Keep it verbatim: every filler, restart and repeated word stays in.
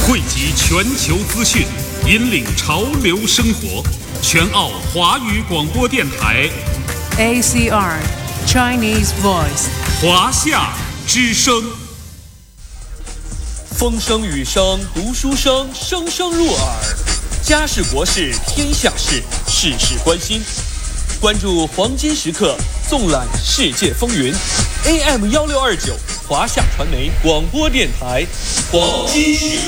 汇集全球资讯，引领潮流生活。全澳华语广播电台 A C R Chinese Voice 华夏之声。 风声雨声读书声，声声入耳。家事国事天下事，事事关心。关注黄金时刻，纵览世界风云。A M 幺六二九华夏传媒广播电台黄金时